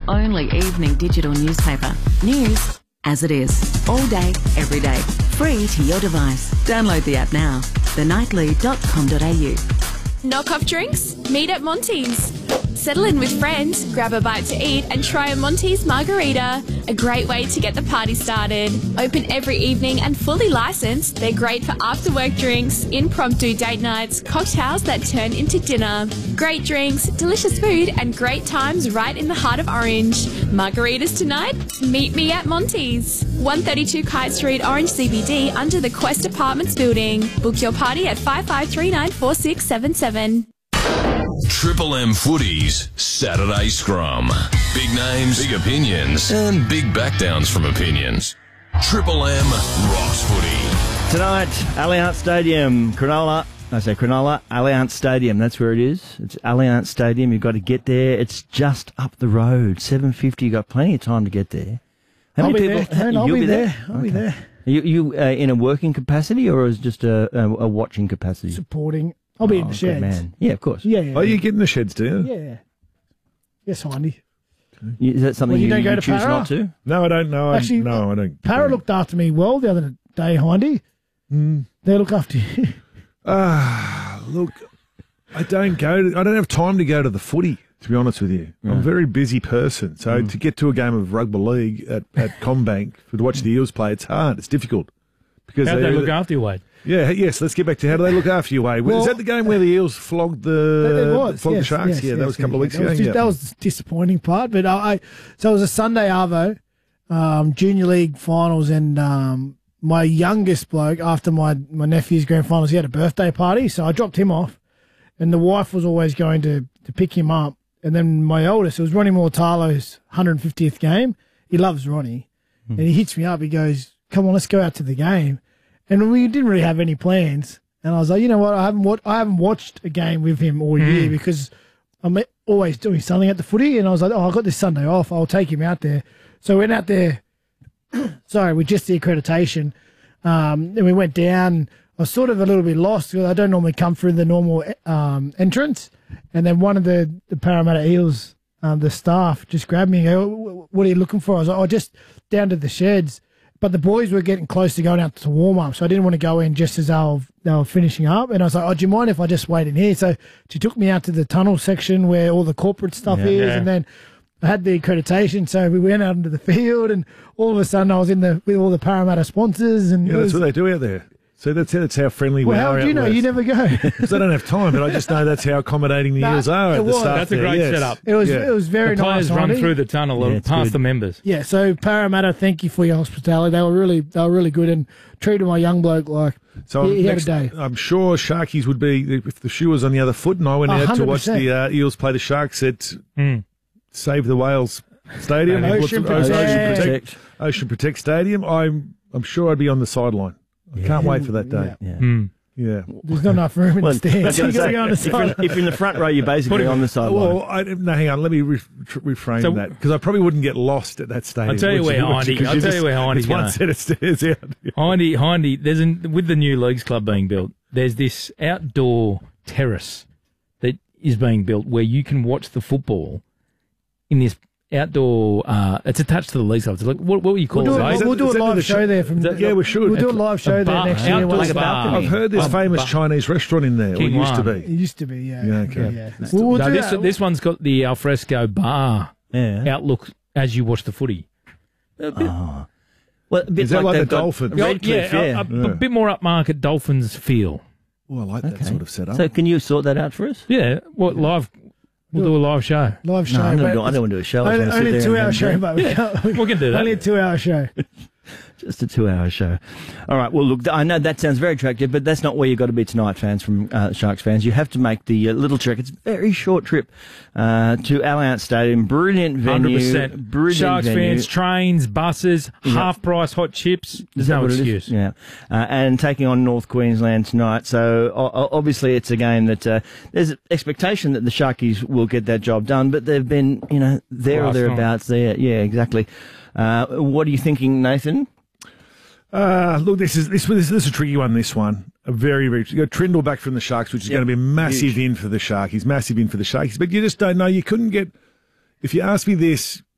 only evening digital newspaper. News as it is. All day, every day. Free to your device. Download the app now. thenightly.com.au. Knock off drinks? Meet at Monty's. Settle in with friends, grab a bite to eat and try a Monty's margarita. A great way to get the party started. Open every evening and fully licensed, they're great for after-work drinks, impromptu date nights, cocktails that turn into dinner. Great drinks, delicious food and great times right in the heart of Orange. Margaritas tonight? Meet me at Monty's. 132 Kite Street, Orange CBD under the Quest Apartments building. Book your party at 55394677. Triple M Footy's Saturday Scrum. Big names, big opinions, and big backdowns from opinions. Triple M rocks footy. Tonight, Allianz Stadium, Cronulla, Allianz Stadium, that's where it is. It's Allianz Stadium, you've got to get there. It's just up the road, 7:50, you've got plenty of time to get there. How I'll many be people? there. I'll You'll be there. there? I'll be there. You in a working capacity or is just a watching capacity? Supporting. I'll be in the good sheds. man. Yeah, of course. Yeah. Oh, you get in the sheds, do you? Yeah. Yes, Hindy. Is that something Well, you you don't go to choose Para? not to? No, I don't know. Actually, No, I don't. Para looked after me well the other day, Hindy. They look after you. Look, I don't have time to go to the footy, to be honest with you. I'm a very busy person. So to get to a game of rugby league at Combank to watch the Eels play, it's hard. It's difficult. Because How do they look after you, Wade? Yeah, yes, let's get back to how do they look after you, Wade. Well, is that the game where the Eels flogged the Sharks? Yes, that was a couple of weeks ago. That was the disappointing part. But so it was a Sunday Arvo, Junior League finals, and my youngest bloke, after my nephew's grand finals, he had a birthday party, so I dropped him off, and the wife was always going to pick him up. And then my oldest, it was Ronnie Mortalo's 150th game. He loves Ronnie, and he hits me up. He goes, "Come on, let's go out to the game." And we didn't really have any plans. And I was like, you know what? I haven't watched a game with him all year because I'm always doing something at the footy. And I was like, I got this Sunday off. I'll take him out there. So we went out there, with just the accreditation. And we went down. I was sort of a little bit lost because I don't normally come through the normal entrance. And then one of the Parramatta Eels, the staff, just grabbed me and go, "What are you looking for?" I was like, just down to the sheds. But the boys were getting close to going out to warm up, so I didn't want to go in just as they were finishing up. And I was like, do you mind if I just wait in here? So she took me out to the tunnel section where all the corporate stuff is, and then I had the accreditation, so we went out into the field, and all of a sudden I was with all the Parramatta sponsors. And that's what they do out there. So that's how friendly we are. Well, how do you know? You never go. Because I don't have time, but I just know that's how accommodating the Eels are at the start. That's a great setup. It was very the nice. The players run through the tunnel past the members. Yeah, so Parramatta, thank you for your hospitality. They were really good and treated my young bloke like he had a day. I'm sure Sharkies would be, if the shoe was on the other foot and I went out to watch the Eels play the Sharks at Save the Whales Stadium, Ocean Protect Stadium, I'm sure I'd be on the sideline. I can't wait for that day. Yeah. There's not enough room in the stands. If you're in the front row, you're basically on the sideline. Well, hang on. Let me reframe that because I probably wouldn't get lost at that stadium. I'll tell you where Hindy's going. One set of stairs out. Hindy, with the new Leagues Club being built, there's this outdoor terrace that is being built where you can watch the football in this outdoor. It's attached to the Leagues Club. It's like, what will you call it? We'll do a live show there. We should. We'll do a live show there next year. Like a balcony. I've heard there's famous Chinese restaurant in there. It used to be. It used to be, yeah. Okay. Yeah. This one's got the alfresco bar outlook as you watch the footy. Well, a bit is that like the they've got Dolphins? Redcliffe, a bit more upmarket Dolphins feel. Well, I like that sort of setup. So can you sort that out for us? Yeah. Live? We'll do a live show. Live show. No, I don't want to do a show. Only a 2-hour show, but we can do that. Only a 2-hour show. Just a 2-hour show. All right. Well, look, I know that sounds very attractive, but that's not where you've got to be tonight, fans, from Sharks fans. You have to make the little trek. It's a very short trip to Allianz Stadium. Brilliant venue. 100%. Brilliant Sharks venue. fans, trains, buses, half-price hot chips. There's no excuse. Yeah. And taking on North Queensland tonight. So, obviously, it's a game that there's expectation that the Sharkies will get that job done, but they've been, there or thereabouts there. Yeah, exactly. What are you thinking, Nathan? Look, this is a tricky one. This one, a very, very. You got Trindle back from the Sharks, which is going to be a massive in for the Sharkies. Massive in for the Sharkies, but you just don't know. You couldn't get. If you asked me this